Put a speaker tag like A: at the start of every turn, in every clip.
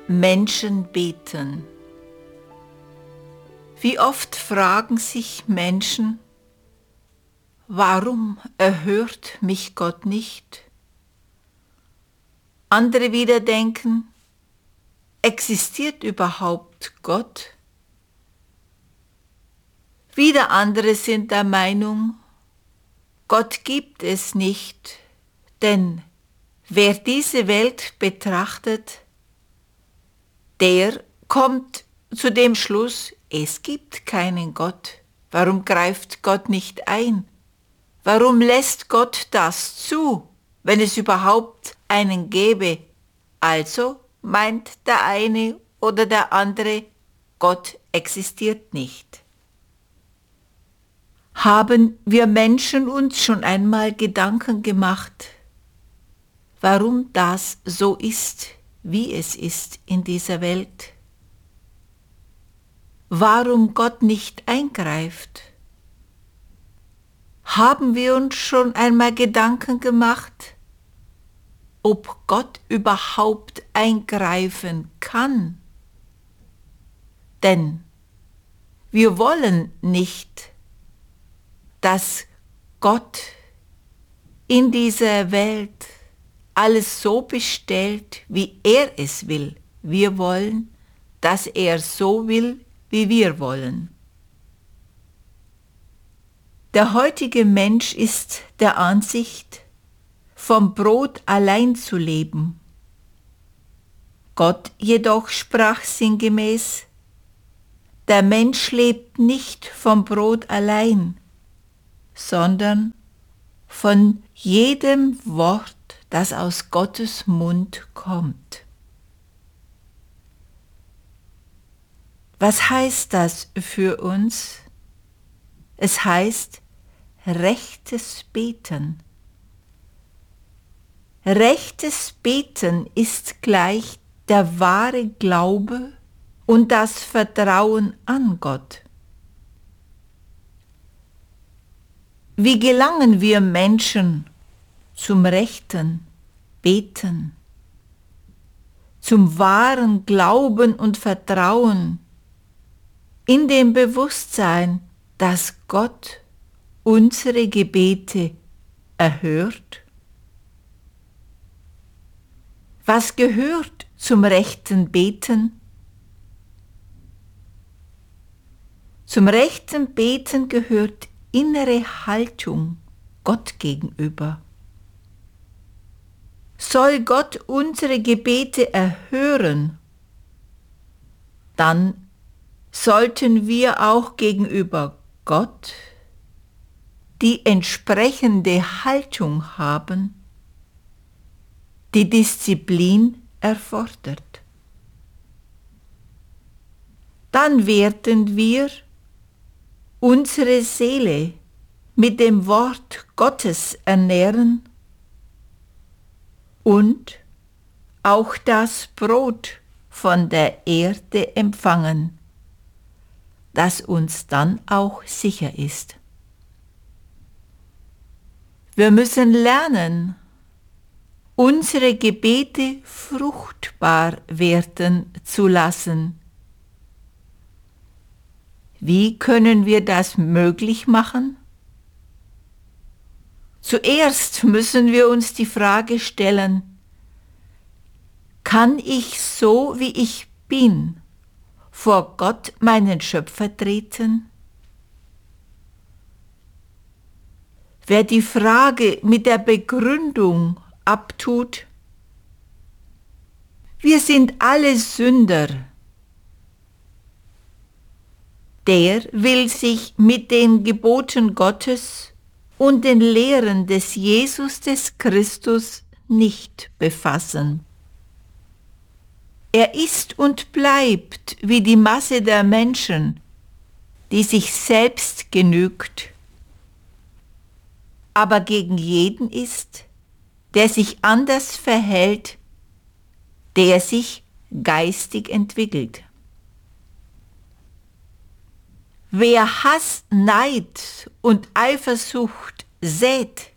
A: Menschen beten. Wie oft fragen sich Menschen, warum erhört mich Gott nicht? Andere wieder denken, existiert überhaupt Gott? Wieder andere sind der Meinung, Gott gibt es nicht, denn wer diese Welt betrachtet, der kommt zu dem Schluss, es gibt keinen Gott. Warum greift Gott nicht ein? Warum lässt Gott das zu, wenn es überhaupt einen gäbe? Also meint der eine oder der andere, Gott existiert nicht. Haben wir Menschen uns schon einmal Gedanken gemacht, warum das so ist, wie es ist in dieser Welt? Warum Gott nicht eingreift? Haben wir uns schon einmal Gedanken gemacht, ob Gott überhaupt eingreifen kann? Denn wir wollen nicht, dass Gott in dieser Welt alles so bestellt, wie er es will. Wir wollen, dass er so will, wie wir wollen. Der heutige Mensch ist der Ansicht, vom Brot allein zu leben. Gott jedoch sprach sinngemäß, der Mensch lebt nicht vom Brot allein, sondern von jedem Wort, das aus Gottes Mund kommt. Was heißt das für uns? Es heißt rechtes Beten. Rechtes Beten ist gleich der wahre Glaube und das Vertrauen an Gott. Wie gelangen wir Menschen zum rechten Beten, zum wahren Glauben und Vertrauen, in dem Bewusstsein, dass Gott unsere Gebete erhört? Was gehört zum rechten Beten? Zum rechten Beten gehört innere Haltung Gott gegenüber. Soll Gott unsere Gebete erhören, dann sollten wir auch gegenüber Gott die entsprechende Haltung haben, die Disziplin erfordert. Dann werden wir unsere Seele mit dem Wort Gottes ernähren und auch das Brot von der Erde empfangen, das uns dann auch sicher ist. Wir müssen lernen, unsere Gebete fruchtbar werden zu lassen. Wie können wir das möglich machen? Zuerst müssen wir uns die Frage stellen, kann ich so, wie ich bin, vor Gott meinen Schöpfer treten? Wer die Frage mit der Begründung abtut, wir sind alle Sünder, der will sich mit den Geboten Gottes und den Lehren des Jesus des Christus nicht befassen. Er ist und bleibt wie die Masse der Menschen, die sich selbst genügt, aber gegen jeden ist, der sich anders verhält, der sich geistig entwickelt. Wer Hass, Neid und Eifersucht sät,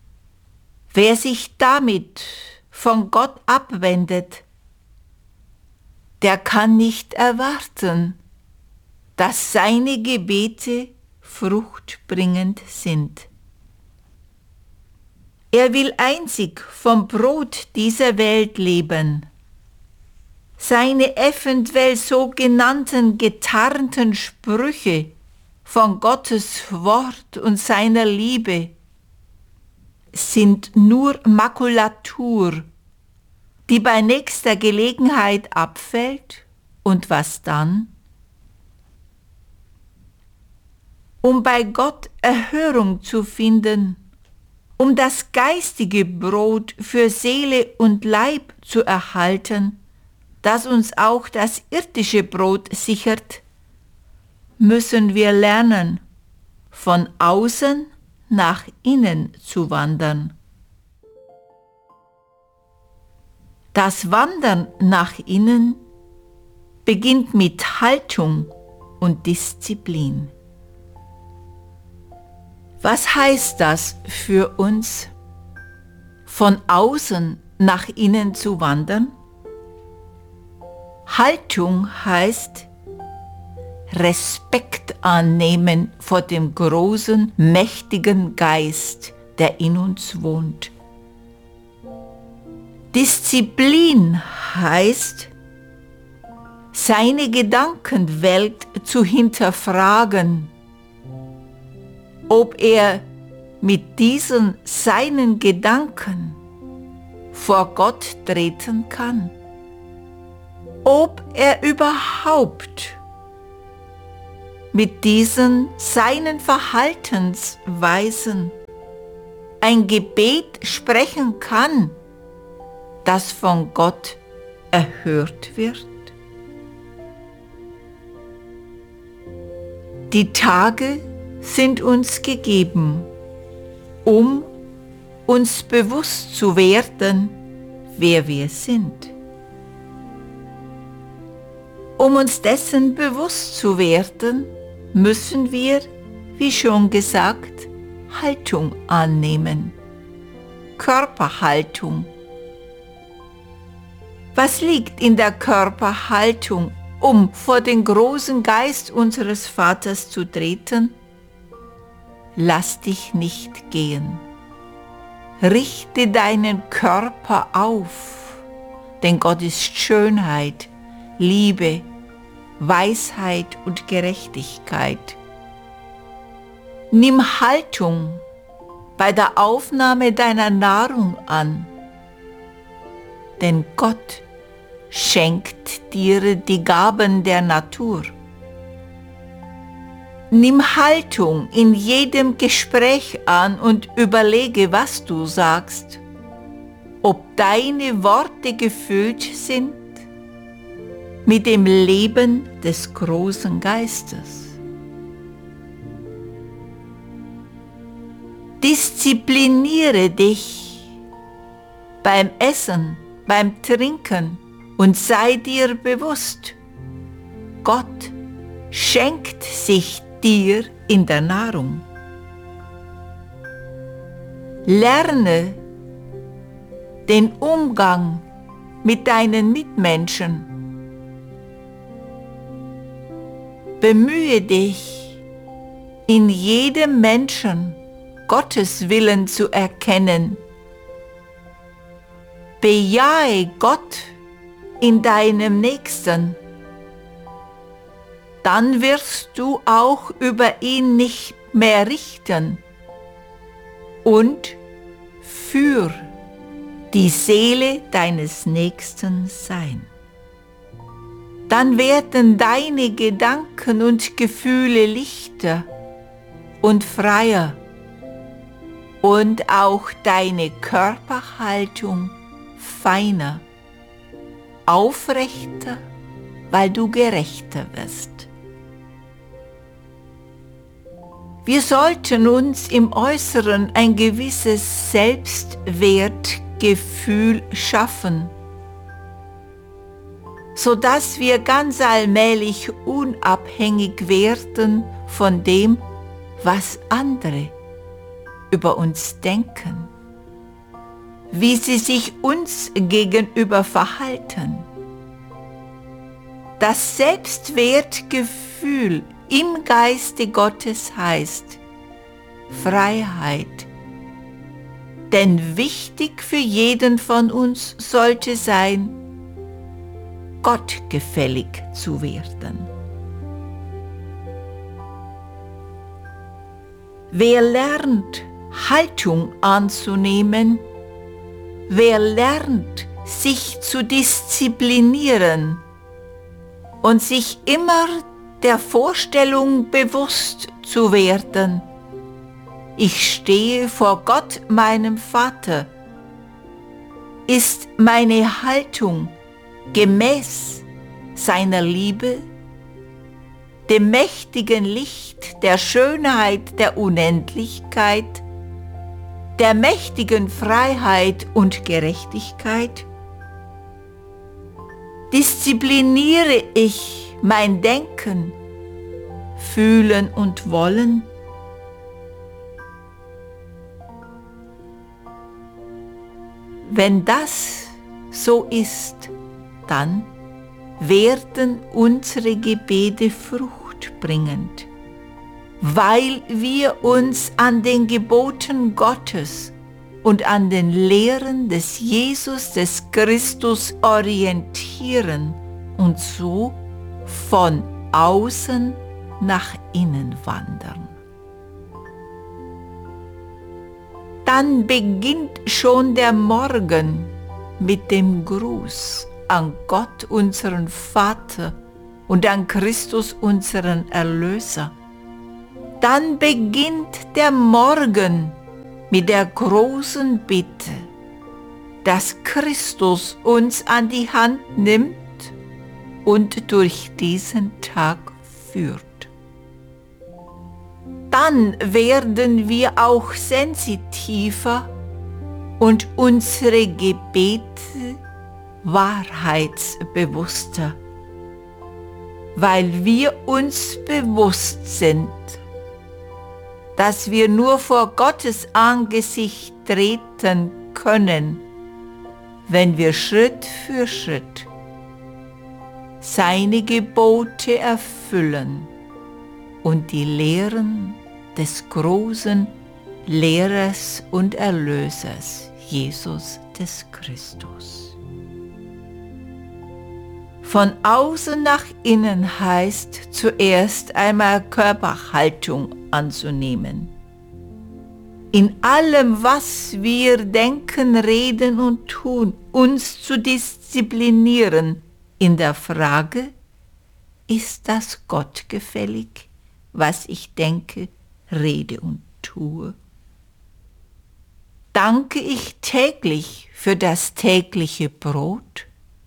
A: wer sich damit von Gott abwendet, der kann nicht erwarten, dass seine Gebete fruchtbringend sind. Er will einzig vom Brot dieser Welt leben. Seine eventuell sogenannten getarnten Sprüche von Gottes Wort und seiner Liebe sind nur Makulatur, die bei nächster Gelegenheit abfällt. Und was dann? Um bei Gott Erhörung zu finden, um das geistige Brot für Seele und Leib zu erhalten, das uns auch das irdische Brot sichert, müssen wir lernen, von außen nach innen zu wandern. Das Wandern nach innen beginnt mit Haltung und Disziplin. Was heißt das für uns, von außen nach innen zu wandern? Haltung heißt Respekt annehmen vor dem großen, mächtigen Geist, der in uns wohnt. Disziplin heißt, seine Gedankenwelt zu hinterfragen, ob er mit diesen seinen Gedanken vor Gott treten kann, ob er überhaupt mit diesen seinen Verhaltensweisen ein Gebet sprechen kann, das von Gott erhört wird. Die Tage sind uns gegeben, um uns bewusst zu werden, wer wir sind. Um uns dessen bewusst zu werden, müssen wir, wie schon gesagt, Haltung annehmen. Körperhaltung. Was liegt in der Körperhaltung, um vor den großen Geist unseres Vaters zu treten? Lass dich nicht gehen. Richte deinen Körper auf, denn Gott ist Schönheit, Liebe, Weisheit und Gerechtigkeit. Nimm Haltung bei der Aufnahme deiner Nahrung an, denn Gott schenkt dir die Gaben der Natur. Nimm Haltung in jedem Gespräch an und überlege, was du sagst, ob deine Worte gefüllt sind mit dem Leben des großen Geistes. Diszipliniere dich beim Essen, beim Trinken und sei dir bewusst, Gott schenkt sich dir in der Nahrung. Lerne den Umgang mit deinen Mitmenschen. Bemühe dich, in jedem Menschen Gottes Willen zu erkennen. Bejahe Gott in deinem Nächsten. Dann wirst du auch über ihn nicht mehr richten und für die Seele deines Nächsten sein. Dann werden deine Gedanken und Gefühle lichter und freier und auch deine Körperhaltung feiner, aufrechter, weil du gerechter wirst. Wir sollten uns im Äußeren ein gewisses Selbstwertgefühl schaffen, sodass wir ganz allmählich unabhängig werden von dem, was andere über uns denken, wie sie sich uns gegenüber verhalten. Das Selbstwertgefühl im Geiste Gottes heißt Freiheit. Denn wichtig für jeden von uns sollte sein, gottgefällig zu werden. Wer lernt, Haltung anzunehmen, wer lernt, sich zu disziplinieren und sich immer der Vorstellung bewusst zu werden, ich stehe vor Gott, meinem Vater, ist meine Haltung gemäß seiner Liebe, dem mächtigen Licht der Schönheit der Unendlichkeit, der mächtigen Freiheit und Gerechtigkeit? Diszipliniere ich mein Denken, Fühlen und Wollen? Wenn das so ist, dann werden unsere Gebete fruchtbringend, weil wir uns an den Geboten Gottes und an den Lehren des Jesus, des Christus orientieren und so von außen nach innen wandern. Dann beginnt schon der Morgen mit dem Gruß an Gott, unseren Vater, und an Christus, unseren Erlöser. Dann beginnt der Morgen mit der großen Bitte, dass Christus uns an die Hand nimmt und durch diesen Tag führt. Dann werden wir auch sensitiver und unsere Gebete wahrheitsbewusster, weil wir uns bewusst sind, dass wir nur vor Gottes Angesicht treten können, wenn wir Schritt für Schritt seine Gebote erfüllen und die Lehren des großen Lehrers und Erlösers, Jesus des Christus. Von außen nach innen heißt zuerst einmal Körperhaltung anzunehmen. In allem, was wir denken, reden und tun, uns zu disziplinieren in der Frage, ist das gottgefällig, was ich denke, rede und tue? Danke ich täglich für das tägliche Brot?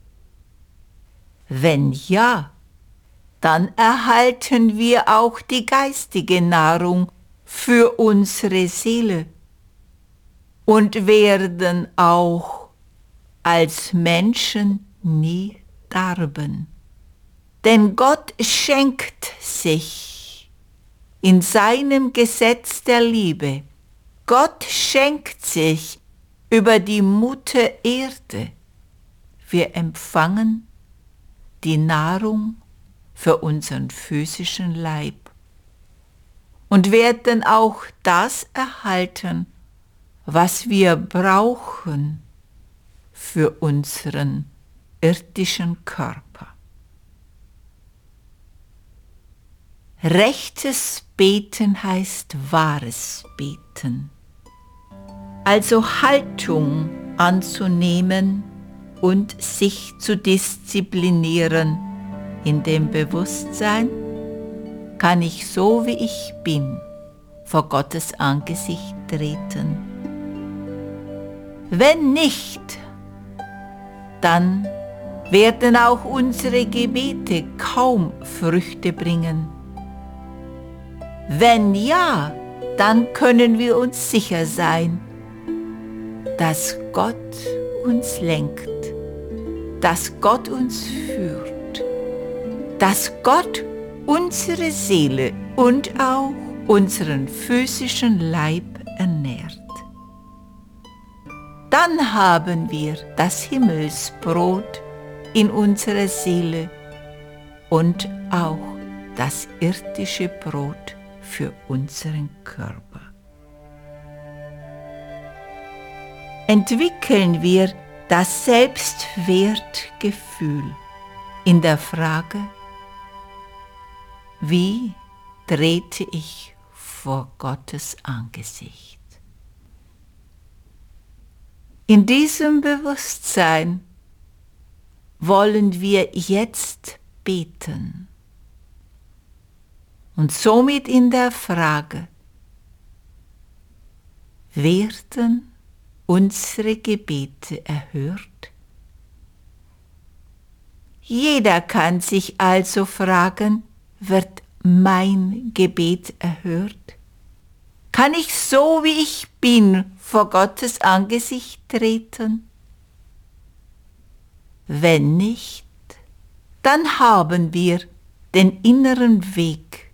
A: Wenn ja, dann erhalten wir auch die geistige Nahrung für unsere Seele und werden auch als Menschen nie darben. Denn Gott schenkt sich in seinem Gesetz der Liebe. Gott schenkt sich über die Mutter Erde. Wir empfangen die Nahrung für unseren physischen Leib und werden auch das erhalten, was wir brauchen für unseren irdischen Körper. Rechtes Beten heißt wahres Beten, also Haltung anzunehmen und sich zu disziplinieren. In dem Bewusstsein kann ich so wie ich bin vor Gottes Angesicht treten. Wenn nicht, dann werden auch unsere Gebete kaum Früchte bringen. Wenn ja, dann können wir uns sicher sein, dass Gott uns lenkt, dass Gott uns führt, dass Gott unsere Seele und auch unseren physischen Leib ernährt. Dann haben wir das Himmelsbrot in unserer Seele und auch das irdische Brot für unseren Körper. Entwickeln wir das Selbstwertgefühl in der Frage, wie trete ich vor Gottes Angesicht? In diesem Bewusstsein wollen wir jetzt beten und somit in der Frage, werden unsere Gebete erhört? Jeder kann sich also fragen, wird mein Gebet erhört? Kann ich so wie ich bin vor Gottes Angesicht treten? Wenn nicht, dann haben wir den inneren Weg,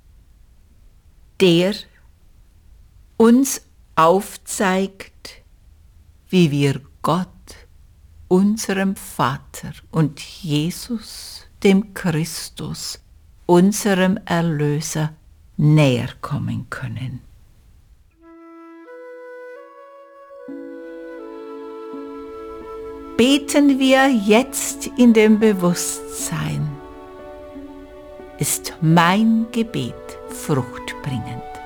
A: der uns aufzeigt, wie wir Gott, unserem Vater und Jesus, dem Christus, unserem Erlöser, näher kommen können. Beten wir jetzt in dem Bewusstsein, ist mein Gebet fruchtbringend.